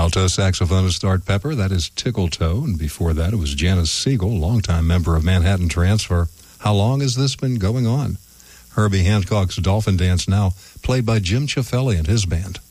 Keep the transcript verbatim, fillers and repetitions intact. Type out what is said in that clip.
Alto saxophonist Art Pepper, that is Tickle Toe. And before that, it was Janice Siegel, longtime member of Manhattan Transfer. How long has this been going on? Herbie Hancock's Dolphin Dance now, played by Jim Ciafelli and his band.